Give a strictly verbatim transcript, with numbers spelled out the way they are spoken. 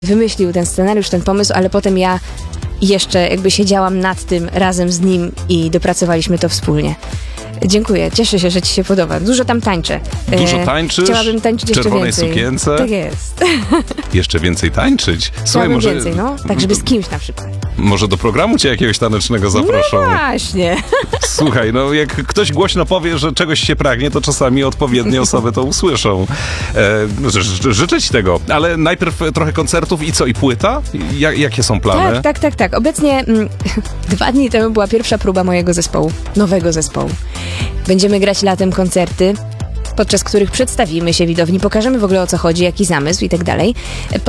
wymyślił ten scenariusz, ten pomysł, ale potem ja jeszcze jakby siedziałam nad tym razem z nim i dopracowaliśmy to wspólnie. Dziękuję, cieszę się, że ci się podoba. Dużo tam tańczę. Dużo tańczysz? Chciałabym tańczyć w jeszcze czerwonej więcej. sukience? Tak jest. Jeszcze więcej tańczyć? Słuchaj, Chciałabym może, więcej, no. Tak, żeby z kimś na przykład. może do programu cię jakiegoś tanecznego zaproszą? No właśnie. Słuchaj, no jak ktoś głośno powie, że czegoś się pragnie, to czasami odpowiednie osoby to usłyszą. E, ż- życzę ci tego, ale najpierw trochę koncertów i co, i płyta? Ja, jakie są plany? Tak, tak, tak, tak. Obecnie mm, dwa dni temu była pierwsza próba mojego zespołu, nowego zespołu. Będziemy grać latem koncerty, podczas których przedstawimy się widowni, pokażemy w ogóle o co chodzi, jaki zamysł i tak dalej.